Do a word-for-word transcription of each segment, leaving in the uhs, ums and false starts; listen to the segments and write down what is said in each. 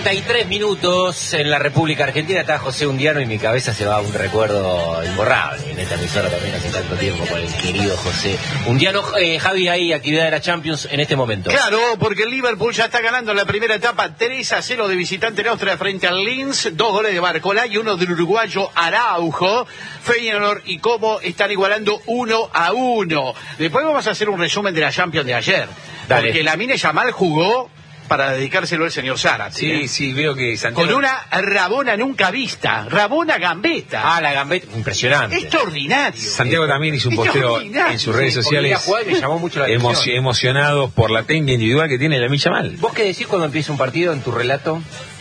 treinta y tres minutos en la República Argentina. Está José Undiano y mi cabeza se va a un recuerdo imborrable. En esta emisora también hace tanto tiempo con el querido José Undiano. Eh, Javi, hay actividad de la Champions en este momento. Claro, porque el Liverpool ya está ganando en la primera etapa tres a cero de visitante en Austria frente al Linz. Dos goles de Barcola y uno del uruguayo Araujo. Feyenoord y Como están igualando uno a uno. Después vamos a hacer un resumen de la Champions de ayer. Dale. Porque Lamine Yamal jugó para dedicárselo al señor Zárate. Sí, ¿eh? sí, veo que Santiago... Con una Rabona nunca vista, Rabona Gambetta. Ah, la Gambetta, impresionante. Extraordinario. Santiago también hizo un posteo en sus redes sí, sociales, jugar, me llamó mucho la emo atención. emocionados por la técnica individual que tiene Lamine Yamal. ¿Vos qué decís cuando empieza un partido en tu relato?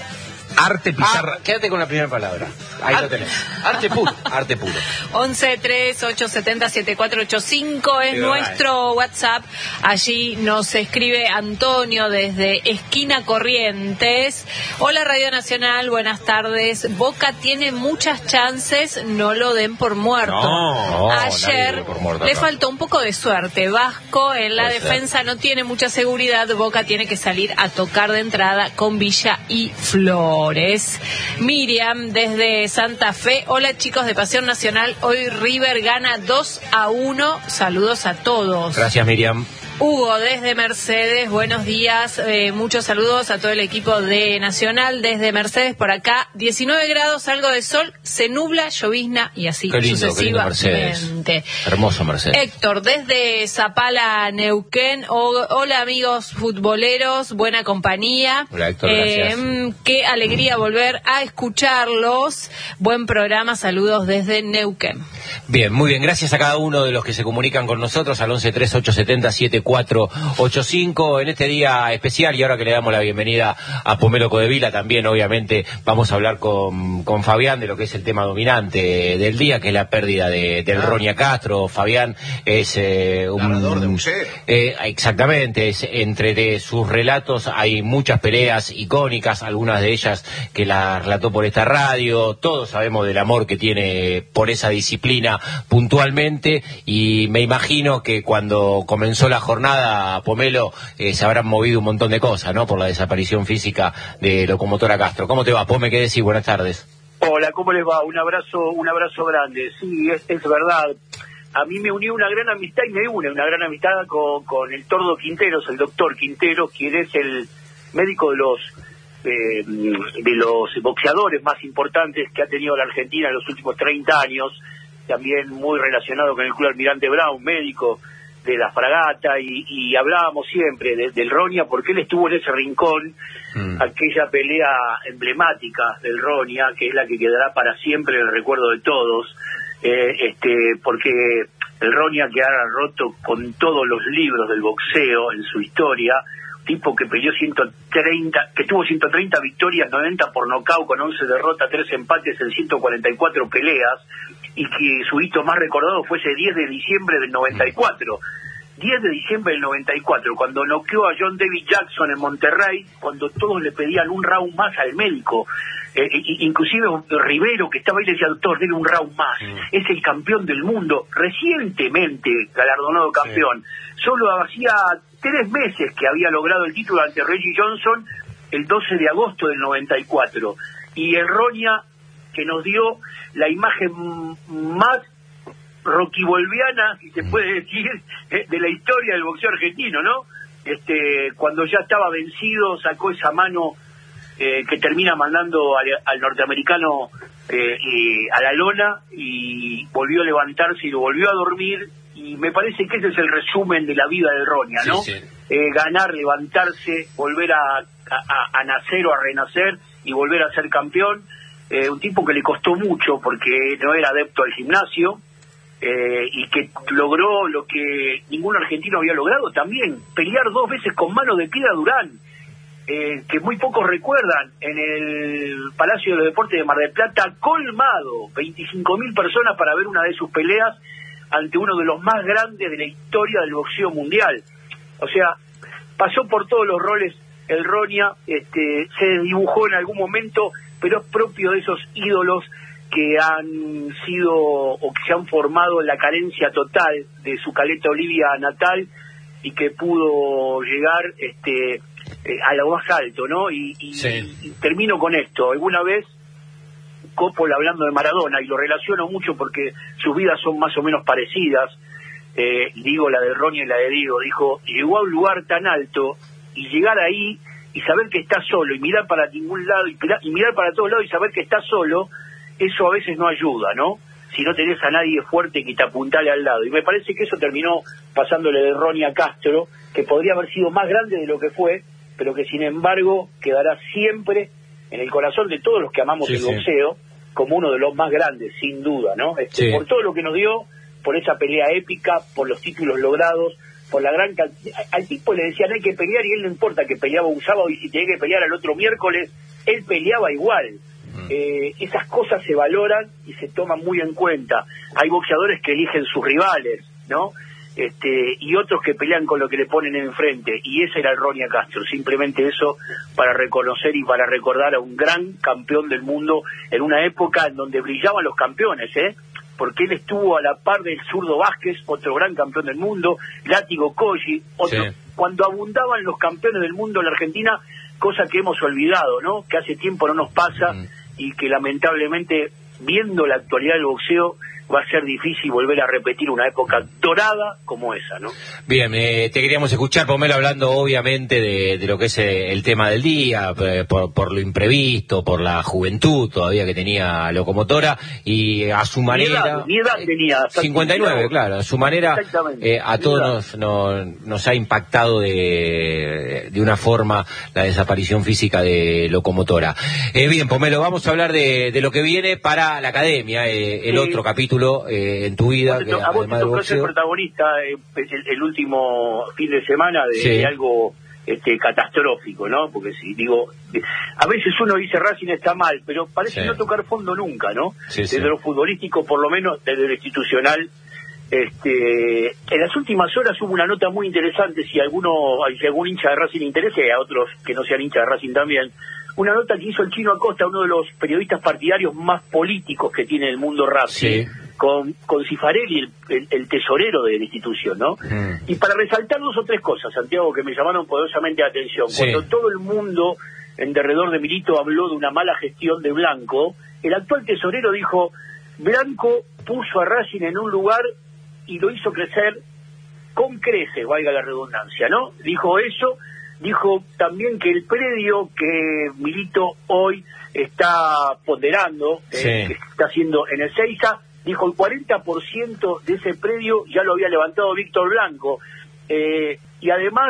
Arte pizarra. Ah, quédate con la primera palabra. Ahí Arte, lo tenés. Arte puro. Arte puro. once tres ocho siete cero siete cuatro ocho cinco es Pero nuestro vale. WhatsApp. Allí nos escribe Antonio desde Esquina Corrientes. Hola Radio Nacional, buenas tardes. Boca tiene muchas chances, no lo den por muerto. No, Ayer por muerto, le no. faltó un poco de suerte. Vasco en la Puede defensa ser. no tiene mucha seguridad. Boca tiene que salir a tocar de entrada con Villa y Flores. Miriam desde Santa Fe. Hola chicos de Pasión Nacional. Hoy River gana dos a uno. Saludos a todos. Gracias, Miriam. Hugo desde Mercedes, buenos días, eh, muchos saludos a todo el equipo de Nacional desde Mercedes por acá, diecinueve grados, algo de sol, se nubla, llovizna y así qué lindo, sucesivamente. qué lindo Mercedes. Hermoso Mercedes. Héctor desde Zapala, Neuquén, o, hola amigos futboleros, buena compañía. Hola Héctor, gracias. Eh, qué alegría volver a escucharlos, buen programa, saludos desde Neuquén. Bien, muy bien, gracias a cada uno de los que se comunican con nosotros al once tres ocho siete cero siete cuatro ocho cinco en este día especial, y ahora que le damos la bienvenida a Pomelo Codevila, también obviamente vamos a hablar con, con Fabián de lo que es el tema dominante del día, que es la pérdida de, del ah. Ronia Castro. Fabián es eh, un narrador de museo. Eh, exactamente, es, entre de sus relatos hay muchas peleas icónicas, algunas de ellas que las relató por esta radio. Todos sabemos del amor que tiene por esa disciplina puntualmente, y me imagino que cuando comenzó la jornada, Pomelo, eh, se habrán movido un montón de cosas, ¿no? Por la desaparición física de Locomotora Castro. ¿Cómo te va, Pome? ¿Qué decís? Buenas tardes. Hola, ¿cómo les va? Un abrazo, un abrazo grande. Sí, es, es verdad. A mí me unió una gran amistad y me une una gran amistad con, con el Tordo Quinteros, el doctor Quinteros, quien es el médico de los eh, de los boxeadores más importantes que ha tenido la Argentina en los últimos treinta años, también muy relacionado con el Club Almirante Brown, médico de la fragata, y, y hablábamos siempre de, del Ronia, porque él estuvo en ese rincón, mm. aquella pelea emblemática del Ronia, que es la que quedará para siempre en el recuerdo de todos, eh, este porque el Ronia que ha roto con todos los libros del boxeo en su historia, tipo que peleó ciento treinta, que tuvo ciento treinta victorias, noventa por nocaut, con once derrotas, tres empates en ciento cuarenta y cuatro peleas, y que su hito más recordado fue ese diez de diciembre del noventa y cuatro. diez de diciembre del noventa y cuatro, cuando noqueó a John David Jackson en Monterrey, cuando todos le pedían un round más al médico. Eh, inclusive Rivero, que estaba ahí, le decía, doctor, denle un round más. Mm. Es el campeón del mundo, recientemente galardonado campeón. Sí. Solo hacía tres meses que había logrado el título ante Reggie Johnson, el doce de agosto del noventa y cuatro. Y el Ronia, que nos dio la imagen más roquibolviana, si se puede decir, de la historia del boxeo argentino, ¿no? Este, cuando ya estaba vencido, sacó esa mano eh, que termina mandando al, al norteamericano eh, eh, a la lona, y volvió a levantarse y lo volvió a dormir, y me parece que ese es el resumen de la vida del Ronia, ¿no? Sí, sí. Eh, ganar, levantarse, volver a, a, a nacer o a renacer y volver a ser campeón. Eh, un tipo que le costó mucho porque no era adepto al gimnasio, eh, y que logró lo que ningún argentino había logrado también, pelear dos veces con mano de piedra Durán, eh, que muy pocos recuerdan, en el Palacio de los Deportes de Mar del Plata, colmado, veinticinco mil personas para ver una de sus peleas ante uno de los más grandes de la historia del boxeo mundial. O sea, pasó por todos los roles el Ronia, este, se desdibujó en algún momento, pero es propio de esos ídolos que han sido o que se han formado en la carencia total de su Caleta Olivia natal, y que pudo llegar este eh, a lo más alto, ¿no? Y, y, sí. y termino con esto. Alguna vez Coppola, hablando de Maradona, y lo relaciono mucho porque sus vidas son más o menos parecidas, eh, digo la de Ronnie y la de Diego, dijo, llegó a un lugar tan alto y llegar ahí y saber que está solo y mirar para ningún lado y, y mirar para todos lados y saber que está solo, eso a veces no ayuda, ¿no? Si no tenés a nadie fuerte que te apuntale al lado. Y me parece que eso terminó pasándole de Ronnie a Castro, que podría haber sido más grande de lo que fue, pero que sin embargo quedará siempre en el corazón de todos los que amamos sí, el sí. boxeo, como uno de los más grandes, sin duda, ¿no? Este, sí. Por todo lo que nos dio, por esa pelea épica, por los títulos logrados, por la gran cantidad. Al tipo le decían hay que pelear y él no importa que peleaba un sábado y si tenía que pelear al otro miércoles, él peleaba igual. Mm. Eh, esas cosas se valoran y se toman muy en cuenta. Hay boxeadores que eligen sus rivales, ¿no? Este, y otros que pelean con lo que le ponen enfrente, y ese era el Ronnie Castro. Simplemente eso para reconocer y para recordar a un gran campeón del mundo en una época en donde brillaban los campeones, ¿eh? Porque él estuvo a la par del zurdo Vázquez, otro gran campeón del mundo, Látigo Colli, otro, sí. Cuando abundaban los campeones del mundo en la Argentina, cosa que hemos olvidado, ¿no? Que hace tiempo no nos pasa mm. y que lamentablemente, viendo la actualidad del boxeo, va a ser difícil volver a repetir una época dorada como esa, ¿no? Bien, eh, te queríamos escuchar, Pomelo, hablando obviamente de, de lo que es el tema del día, por, por lo imprevisto, por la juventud todavía que tenía Locomotora, y a su manera... Mi edad, mi edad tenía... cincuenta y nueve, claro, a su manera eh, a todos nos, nos, nos ha impactado de, de una forma la desaparición física de Locomotora. Eh, bien, Pomelo, vamos a hablar de, de lo que viene para la Academia, eh, el sí. otro capítulo Eh, en tu vida, que, a vos te tocó ser protagonista eh, el, el último fin de semana de, sí. de algo este, catastrófico, ¿no? Porque si digo, a veces uno dice Racing está mal, pero parece sí. no tocar fondo nunca, ¿no? Sí, desde sí. lo futbolístico, por lo menos desde lo institucional. Este, en las últimas horas hubo una nota muy interesante, si alguno, si algún hincha de Racing le interesa, y a otros que no sean hinchas de Racing también, una nota que hizo el Chino Acosta, uno de los periodistas partidarios más políticos que tiene el mundo Racing, sí. con, con Cifarelli, el, el, el tesorero de la institución, ¿no? Mm. Y para resaltar dos o tres cosas, Santiago, que me llamaron poderosamente la atención. Sí. Cuando todo el mundo en derredor de Milito habló de una mala gestión de Blanco, el actual tesorero dijo, Blanco puso a Racing en un lugar y lo hizo crecer con creces, valga la redundancia, ¿no? Dijo eso. Dijo también que el predio que Milito hoy está ponderando, sí. eh, que está haciendo en el Seiza, dijo el cuarenta por ciento de ese predio ya lo había levantado Víctor Blanco. Eh, y además,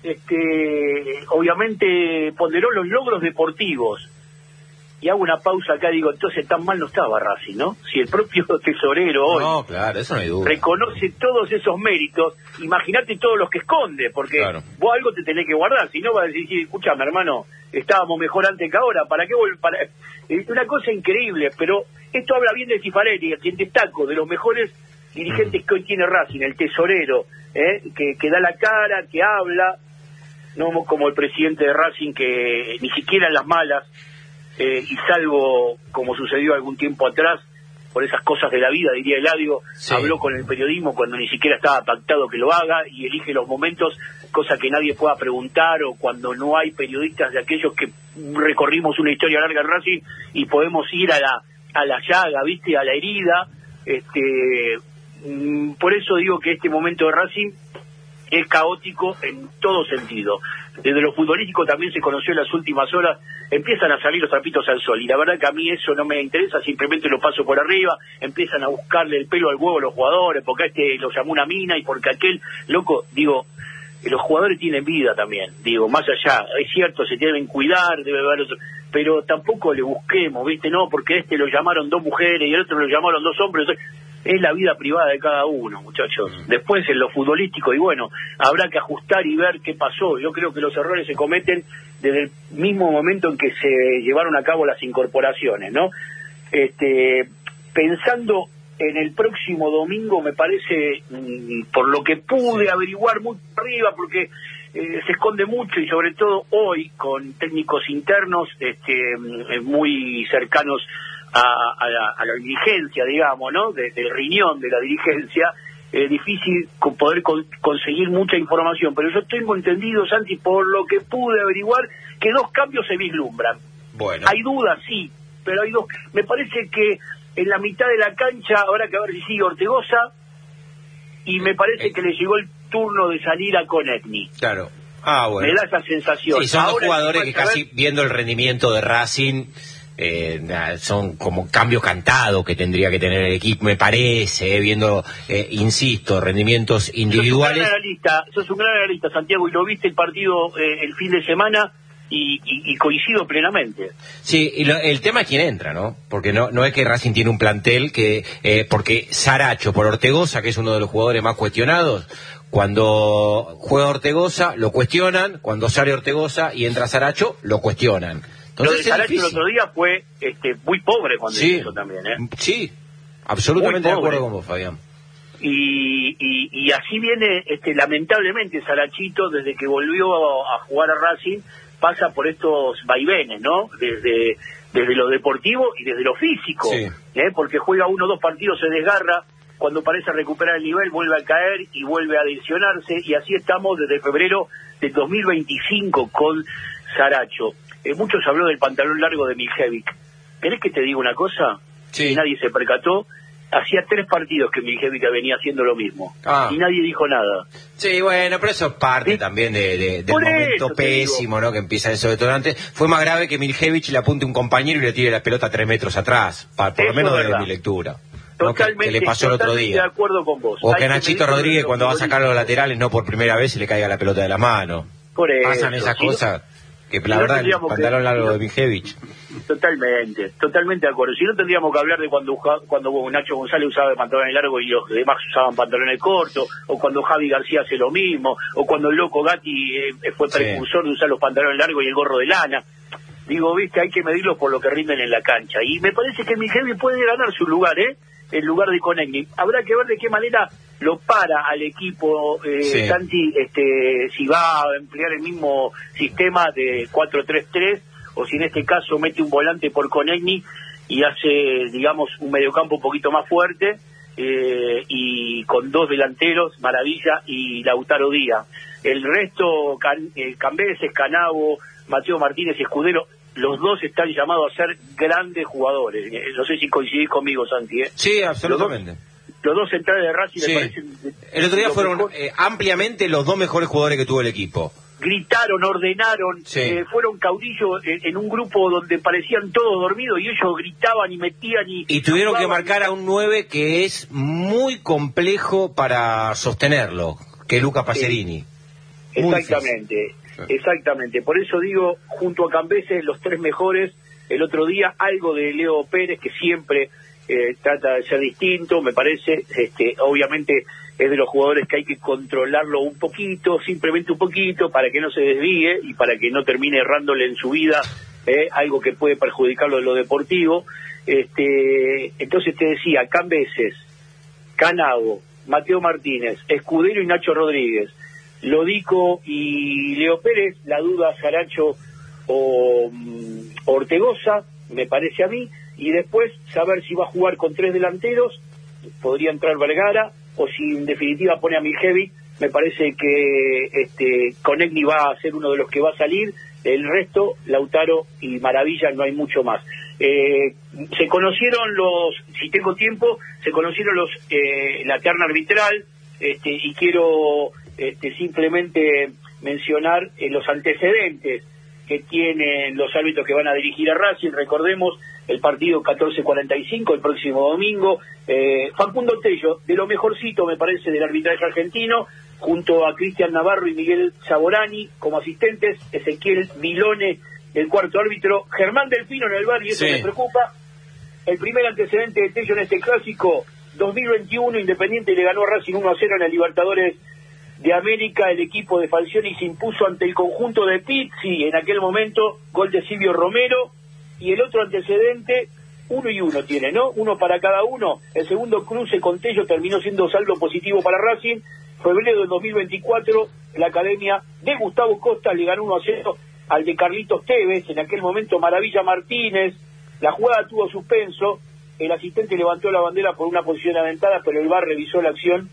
este, obviamente, ponderó los logros deportivos. Y hago una pausa acá, digo, entonces tan mal no estaba Racing, ¿no? Si el propio tesorero hoy no, claro, eso no hay duda. reconoce todos esos méritos, imagínate todos los que esconde, porque claro. vos algo te tenés que guardar, si no vas a decir, escúchame hermano, estábamos mejor antes que ahora, ¿para qué volver? Para... Es una cosa increíble, pero esto habla bien de Cifarelli, a quien destaco, de los mejores dirigentes mm. que hoy tiene Racing, el tesorero, ¿eh? que, que da la cara, que habla, no como el presidente de Racing, que ni siquiera en las malas, Eh, y salvo, como sucedió algún tiempo atrás, por esas cosas de la vida, diría Eladio, sí. habló con el periodismo cuando ni siquiera estaba pactado que lo haga y elige los momentos, cosa que nadie pueda preguntar, o cuando no hay periodistas de aquellos que recorrimos una historia larga en Racing y podemos ir a la a la llaga, ¿viste? A la herida. Este, mm, por eso digo que este momento de Racing es caótico en todo sentido. Desde lo futbolístico también se conoció en las últimas horas, empiezan a salir los trapitos al sol, y la verdad que a mí eso no me interesa, simplemente lo paso por arriba, empiezan a buscarle el pelo al huevo a los jugadores, porque a este lo llamó una mina, y porque aquel, loco, digo, los jugadores tienen vida también, digo, más allá, es cierto, se deben cuidar, debe haber otro, pero tampoco le busquemos, ¿viste? No, porque a este lo llamaron dos mujeres y el otro lo llamaron dos hombres, es la vida privada de cada uno, muchachos. Después en lo futbolístico, y bueno, habrá que ajustar y ver qué pasó. Yo creo que los errores se cometen desde el mismo momento en que se llevaron a cabo las incorporaciones, ¿no? Este, pensando en el próximo domingo, me parece, por lo que pude averiguar muy arriba, porque eh, se esconde mucho, y sobre todo hoy, con técnicos internos este, muy cercanos a, a, la, a la dirigencia, digamos, ¿no? Desde el riñón de la dirigencia, eh, difícil co- poder con- conseguir mucha información, pero yo tengo entendido, Santi, por lo que pude averiguar, que dos cambios se vislumbran. Bueno. Hay dudas, sí, pero hay dos. Me parece que en la mitad de la cancha habrá que ver si sigue Ortegoza, y me parece Eh. que le llegó el turno de salir a Konechny. Claro. Ah, bueno. Me da esa sensación. Sí, son dos Ahora jugadores hay que saber- casi viendo el rendimiento de Racing, eh, na- son como cambio cantado que tendría que tener el equipo, me parece, eh, viendo, eh, insisto, rendimientos individuales. Sos un gran analista, sos un gran analista, Santiago, y lo viste el partido eh, el fin de semana y, y, y coincido plenamente. Sí, y lo- el tema es quién entra, ¿no? Porque no no es que Racing tiene un plantel que, eh, porque Saracho por Ortegoza, que es uno de los jugadores más cuestionados, cuando juega Ortegoza lo cuestionan, cuando sale Ortegoza y entra Saracho lo cuestionan. Lo de Entonces es Saracho el difícil. otro día fue este, muy pobre cuando Sí, hizo eso también, ¿eh? sí, absolutamente Muy de acuerdo pobre. con vos, Fabián. Y, y, y así viene, este, lamentablemente, Sarachito, desde que volvió a, a jugar a Racing, pasa por estos vaivenes, ¿no? Desde, desde lo deportivo y desde lo físico, Sí. ¿eh? Porque juega uno o dos partidos, se desgarra, cuando parece recuperar el nivel vuelve a caer y vuelve a lesionarse, y así estamos desde febrero del dos mil veinticinco con Saracho. Eh, muchos habló del pantalón largo de Miljevic. ¿Querés que te diga una cosa? Sí. Y nadie se percató. Hacía tres partidos que Miljevic venía haciendo lo mismo. Ah. Y nadie dijo nada. Sí, bueno, pero eso es parte Sí. también de, de- del Por momento eso te pésimo, ¿no? Que empieza eso detonante. Fue más grave que Miljevic le apunte a un compañero y le tire la pelota tres metros atrás, pa- por lo Eso menos es desde verdad. mi lectura. ¿no? Que, Totalmente, que le pasó el otro totalmente día. de acuerdo con vos. O Hay que que Nachito medirlo Rodríguez, de cuando va a los sacar los laterales, no por primera vez, se le caiga la pelota de la mano. Por eso, Pasan esas si no- cosas que si la no verdad el tendríamos pantalón que- largo si no- de Miljevic. Totalmente, totalmente de acuerdo. Si no, tendríamos que hablar de cuando uja- cuando Nacho González usaba pantalones largos y los demás usaban pantalones cortos, o cuando Javi García hace lo mismo, o cuando el loco Gatti eh, fue Sí. precursor de usar los pantalones largos y el gorro de lana. Digo, viste, hay que medirlos por lo que rinden en la cancha. Y me parece que Miljevi puede ganar su lugar, ¿eh? El lugar de Konechny. Habrá que ver de qué manera lo para al equipo, eh, Sí. Santi, este, si va a emplear el mismo sistema de cuatro tres tres, o si en este caso mete un volante por Konechny y hace, digamos, un mediocampo un poquito más fuerte, eh, y con dos delanteros, Maravilla y Lautaro Díaz. El resto, Can, eh, Cambeses, Canavo, Mateo Martínez y Escudero, los dos están llamados a ser grandes jugadores. Eh, no sé si coincidís conmigo, Santi, ¿eh? Sí, absolutamente. Los dos centrales de Racing Sí. me parecen... El otro día lo fueron mejor. eh, ampliamente los dos mejores jugadores que tuvo el equipo. Gritaron, ordenaron, Sí. eh, fueron caudillos en, en un grupo donde parecían todos dormidos y ellos gritaban y metían y... Y tuvieron que jugaban. marcar a un nueve que es muy complejo para sostenerlo, que es Luca Pacerini. Muy Exactamente, difícil. exactamente. Por eso digo, junto a Cambeses, los tres mejores. El otro día, algo de Leo Pérez, que siempre eh, trata de ser distinto, me parece. Este, obviamente es de los jugadores que hay que controlarlo un poquito, simplemente un poquito, para que no se desvíe y para que no termine errándole en su vida, eh, algo que puede perjudicarlo en lo deportivo. Este, entonces te decía, Cambeses, Canavo, Mateo Martínez, Escudero y Nacho Rodríguez, Lodico y Leo Pérez, la duda Saracho o mm, Ortegoza, me parece a mí, y después saber si va a jugar con tres delanteros, podría entrar Vergara, o si en definitiva pone a Miljevic, me parece que este Konechny va a ser uno de los que va a salir, el resto, Lautaro y Maravilla, no hay mucho más. Eh, se conocieron los, si tengo tiempo, se conocieron los eh, la terna arbitral, este, y quiero este, simplemente mencionar eh, los antecedentes que tienen los árbitros que van a dirigir a Racing. Recordemos el partido catorce cuarenta y cinco, el próximo domingo. Eh, Facundo Tello, de lo mejorcito, me parece, del arbitraje argentino, junto a Cristian Navarro y Miguel Saborani como asistentes, Ezequiel Milone, el cuarto árbitro, Germán Delfino en el bar, y eso Sí. me preocupa. El primer antecedente de Tello en este clásico, dos mil veintiuno, Independiente le ganó a Racing uno a cero en el Libertadores de América. El equipo de Falcioni se impuso ante el conjunto de Pizzi en aquel momento, gol de Silvio Romero. Y el otro antecedente, uno y uno tiene, ¿no? Uno para cada uno. El segundo cruce con Tello terminó siendo saldo positivo para Racing. Febrero del dos mil veinticuatro, la academia de Gustavo Costa le ganó uno a cero al de Carlitos Tevez. En aquel momento, Maravilla Martínez. La jugada tuvo suspenso. El asistente levantó la bandera por una posición adelantada, pero el V A R revisó la acción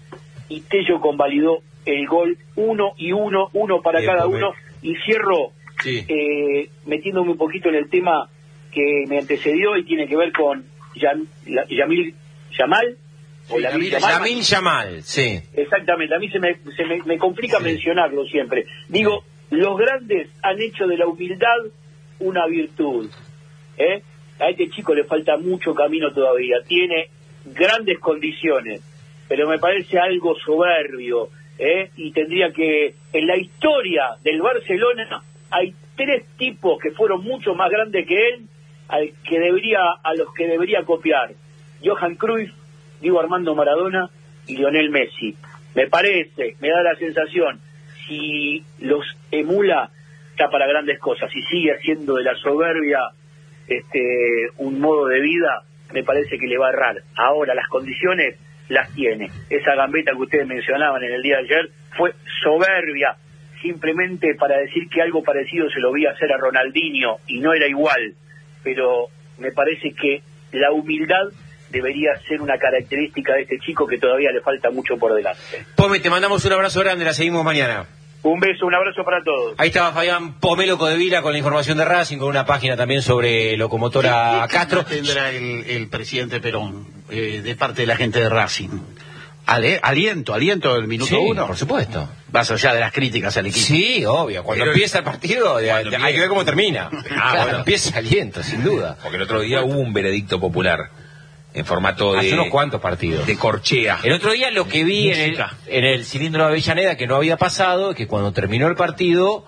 y Tello convalidó el gol uno y uno, uno para Bien, cada Tomé. uno. Y cierro Sí. eh, metiéndome un poquito en el tema que me antecedió y tiene que ver con Yam, la, Yamil Yamal. O Lamil Yamal. Lamil Yamal, sí. Exactamente, a mí se me, se me, me complica Sí. mencionarlo siempre. Digo, los grandes han hecho de la humildad una virtud. ¿eh? A este chico le falta mucho camino todavía, tiene grandes condiciones, pero me parece algo soberbio, ¿eh? y tendría que, en la historia del Barcelona, hay tres tipos que fueron mucho más grandes que él, al que debería, a los que debería copiar: Johan Cruyff, Diego Armando Maradona y Lionel Messi. Me parece, me da la sensación, si los emula, está para grandes cosas. Si sigue haciendo de la soberbia este un modo de vida, me parece que le va a errar. Ahora, las condiciones las tiene. Esa gambeta que ustedes mencionaban en el día de ayer fue soberbia, simplemente para decir que algo parecido se lo vi hacer a Ronaldinho, y no era igual. Pero me parece que la humildad debería ser una característica de este chico, que todavía le falta mucho por delante. Pome, te mandamos un abrazo grande, la seguimos mañana. Un beso, un abrazo para todos. Ahí estaba Fabián Pomelo Codevila con la información de Racing, con una página también sobre Locomotora ¿Qué Castro. tendrá el, el presidente Perón eh, de parte de la gente de Racing? Ale, aliento, aliento del minuto Sí, uno. por supuesto. Más allá de las críticas al equipo. Sí, obvio. Cuando Pero- empieza el partido, de- Cuando de- hay empieza- que ver cómo termina. Ah, Cuando bueno. empieza aliento, sin duda. Porque el otro día hubo un veredicto popular en formato de, Hace unos cuantos partidos. de corchea. El otro día lo que vi en el, Música. en el cilindro de Avellaneda, que no había pasado, es que cuando terminó el partido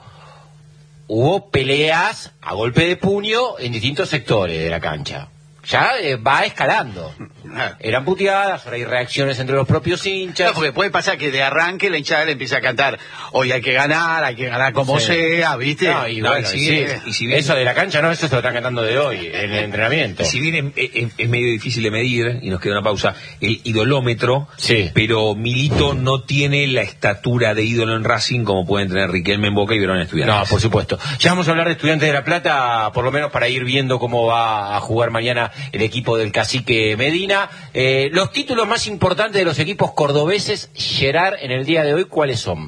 hubo peleas a golpe de puño en distintos sectores de la cancha. Ya eh, va escalando. Eran puteadas, ahora hay reacciones entre los propios hinchas. No, porque puede pasar que de arranque la hinchada le empiece a cantar: hoy hay que ganar, hay que ganar como Sí. sea, ¿viste? No, y No, bueno, y si y viene- sí, y si viene- eso de la cancha no, eso se lo están cantando de hoy, en el entrenamiento. Y si bien es, es- es medio difícil de medir, y nos queda una pausa, el idolómetro, Sí. pero Milito no tiene la estatura de ídolo en Racing como pueden tener Riquelme en Boca y Verón en Estudiantes. No, por supuesto. Ya vamos a hablar de Estudiantes de La Plata, por lo menos para ir viendo cómo va a jugar mañana el equipo del Cacique Medina. Eh, los títulos más importantes de los equipos cordobeses, Gerard, en el día de hoy, ¿cuáles son?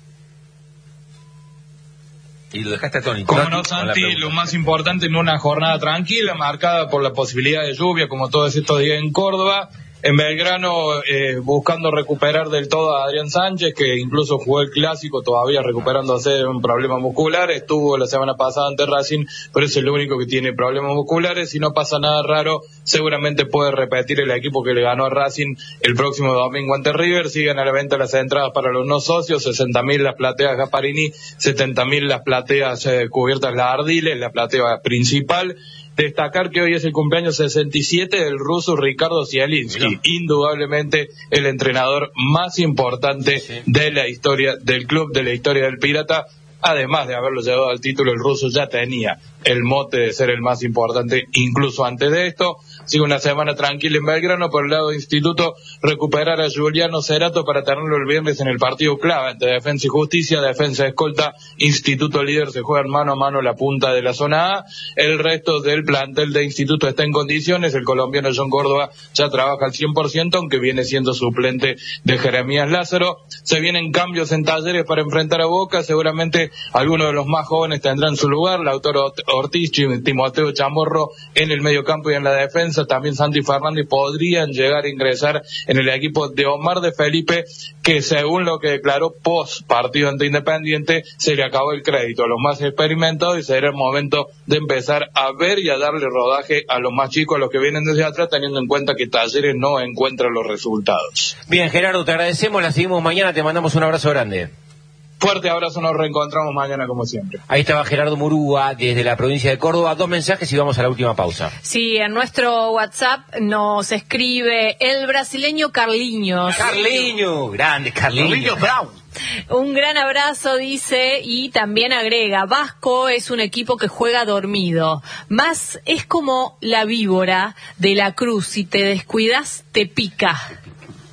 Y lo dejaste atónito. Como Con no, la Santi, pregunta. lo más importante en una jornada tranquila, marcada por la posibilidad de lluvia, como todos estos días en Córdoba. En Belgrano, eh, buscando recuperar del todo a Adrián Sánchez, que incluso jugó el clásico, todavía recuperándose de un problema muscular. Estuvo la semana pasada ante Racing, pero es el único que tiene problemas musculares. Si no pasa nada raro, seguramente puede repetir el equipo que le ganó a Racing el próximo domingo ante River. Siguen a la venta las entradas para los no socios: sesenta mil las plateas Gasparini, setenta mil las plateas eh, cubiertas las Ardiles, la platea principal. Destacar que hoy es el cumpleaños sesenta y siete del ruso Ricardo Zielinski, indudablemente el entrenador más importante Sí. de la historia del club, de la historia del Pirata. Además de haberlo llevado al título, el ruso ya tenía el mote de ser el más importante incluso antes de esto. Sigue una semana tranquila en Belgrano. Por el lado de Instituto, recuperar a Juliano Cerato para tenerlo el viernes en el partido clave entre Defensa y Justicia. Defensa escolta, Instituto líder, se juegan mano a mano la punta de la zona A. El resto del plantel de Instituto está en condiciones. El colombiano John Córdoba ya trabaja al cien por ciento, aunque viene siendo suplente de Jeremías Lázaro. Se vienen cambios en Talleres para enfrentar a Boca. Seguramente algunos de los más jóvenes tendrán su lugar. Lautaro Ortiz, Timoteo Chamorro en el medio campo y en la defensa. También Santi Fernández podrían llegar a ingresar en el equipo de Omar de Felipe, que según lo que declaró post partido ante Independiente, se le acabó el crédito a los más experimentados y será el momento de empezar a ver y a darle rodaje a los más chicos, a los que vienen desde atrás, teniendo en cuenta que Talleres no encuentra los resultados. Bien, Gerardo, te agradecemos, la seguimos mañana, te mandamos un abrazo grande. Fuerte abrazo, nos reencontramos mañana como siempre. Ahí estaba Gerardo Murúa desde la provincia de Córdoba. Dos mensajes y vamos a la última pausa. Sí, en nuestro WhatsApp nos escribe el brasileño Carlinhos. Carliño, grande Carliño. Carliños Brown. Un gran abrazo, dice, y también agrega: Vasco es un equipo que juega dormido. Más es como la víbora de la Cruz, si te descuidas, te pica.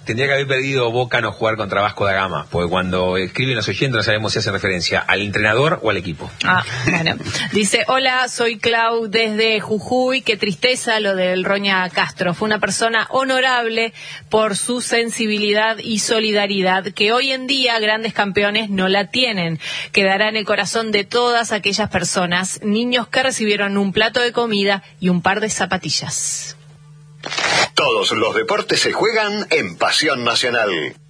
tendría que haber pedido Boca no jugar contra Vasco da Gama, porque cuando escriben los oyentes no sabemos si hace referencia al entrenador o al equipo. Ah, bueno. Dice, hola, soy Clau desde Jujuy, qué tristeza lo del Roña Castro. Fue una persona honorable por su sensibilidad y solidaridad, que hoy en día grandes campeones no la tienen. Quedará en el corazón de todas aquellas personas, niños que recibieron un plato de comida y un par de zapatillas. Todos los deportes se juegan en Pasión Nacional.